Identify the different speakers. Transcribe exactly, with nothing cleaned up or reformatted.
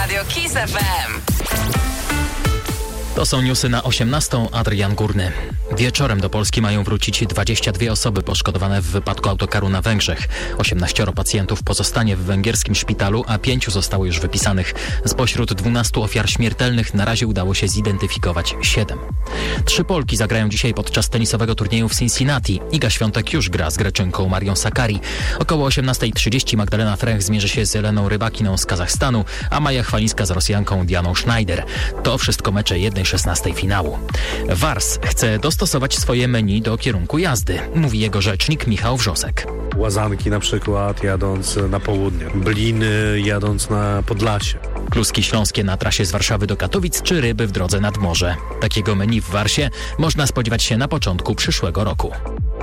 Speaker 1: Radio Kiss F M.
Speaker 2: To są newsy na osiemnastą. Adrian Górny. Wieczorem do Polski mają wrócić dwadzieścia dwie osoby poszkodowane w wypadku autokaru na Węgrzech. osiemnaścioro pacjentów pozostanie w węgierskim szpitalu, a pięciu zostało już wypisanych. Spośród dwunastu ofiar śmiertelnych na razie udało się zidentyfikować siedem. Trzy Polki zagrają dzisiaj podczas tenisowego turnieju w Cincinnati. Iga Świątek już gra z Greczynką Marią Sakkari. Około osiemnasta trzydzieści Magdalena Frech zmierzy się z Eleną Rybakiną z Kazachstanu, a Maja Chwalińska z Rosjanką Dianą Schneider. To wszystko mecze jeden szesnastej finału. Wars chce dostosować swoje menu do kierunku jazdy, mówi jego rzecznik Michał Wrzosek.
Speaker 3: Łazanki na przykład jadąc na południe, bliny jadąc na Podlasie.
Speaker 2: Kluski śląskie na trasie z Warszawy do Katowic czy ryby w drodze nad morze. Takiego menu w Warsie można spodziewać się na początku przyszłego roku.